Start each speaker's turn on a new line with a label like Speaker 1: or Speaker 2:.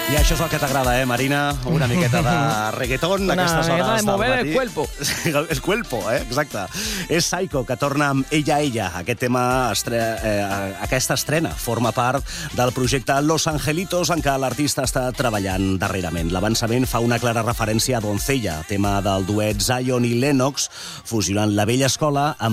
Speaker 1: I això és el que t'agrada, Marina? Una miqueta de reggaeton a aquestes hores del
Speaker 2: mover
Speaker 1: matí.
Speaker 2: el cuerpo.
Speaker 1: El cuerpo, exacte. És Psycho, que torna amb Ella. Aquest tema, aquesta estrena, forma part del projecte Los Angelitos, en què l'artista està treballant darrerament. L'avançament fa una clara referència a Doncella, tema del duet Zion i Lennox, fusionant la vella escola amb